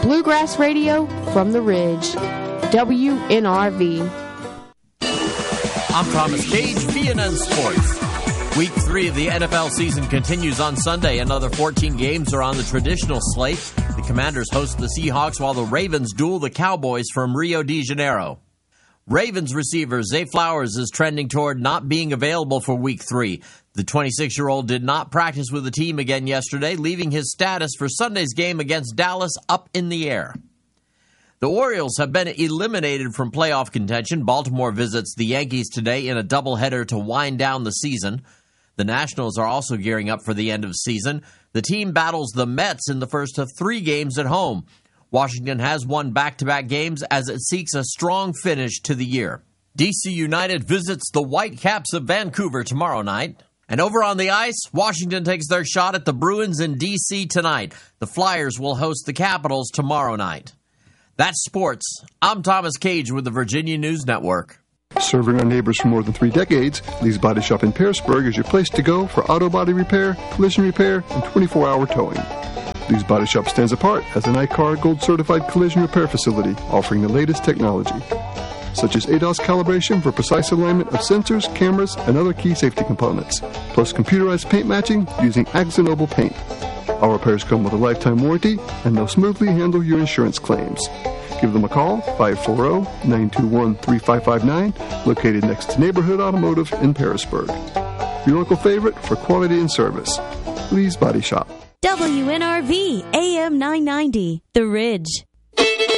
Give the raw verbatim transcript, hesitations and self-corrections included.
Bluegrass Radio from the Ridge. W N R V. I'm Thomas Cage, V N N Sports. Week three of the N F L season continues on Sunday. Another fourteen games are on the traditional slate. The Commanders host the Seahawks while the Ravens duel the Cowboys from Rio de Janeiro. Ravens receiver Zay Flowers is trending toward not being available for Week three. The twenty-six-year-old did not practice with the team again yesterday, leaving his status for Sunday's game against Dallas up in the air. The Orioles have been eliminated from playoff contention. Baltimore visits the Yankees today in a doubleheader to wind down the season. The Nationals are also gearing up for the end of season. The team battles the Mets in the first of three games at home. Washington has won back-to-back games as it seeks a strong finish to the year. D C United visits the Whitecaps of Vancouver tomorrow night. And over on the ice, Washington takes their shot at the Bruins in D C tonight. The Flyers will host the Capitals tomorrow night. That's sports. I'm Thomas Cage with the Virginia News Network. Serving our neighbors for more than three decades, Lee's Body Shop in Pearisburg is your place to go for auto body repair, collision repair, and twenty-four hour towing. Lee's Body Shop stands apart as an I C A R Gold certified collision repair facility offering the latest technology, such as A D A S calibration for precise alignment of sensors, cameras, and other key safety components, plus computerized paint matching using Axonoble paint. Our repairs come with a lifetime warranty, and they'll smoothly handle your insurance claims. Give them a call, five four zero, nine two one, three five five nine, located next to Neighborhood Automotive in Pearisburg. Your local favorite for quality and service. Lee's Body Shop. W N R V, A M nine ninety, The Ridge.